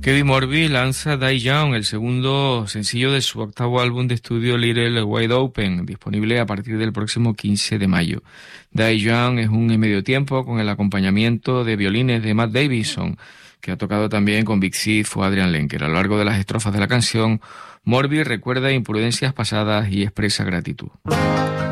Kevin Morby lanza Die Young, el segundo sencillo de su octavo álbum de estudio Little Wide Open, disponible a partir del próximo 15 de mayo. Die Young es un medio tiempo con el acompañamiento de violines de Matt Davison, que ha tocado también con Big Thief o Adrian Lenker. A lo largo de las estrofas de la canción, Morby recuerda imprudencias pasadas y expresa gratitud.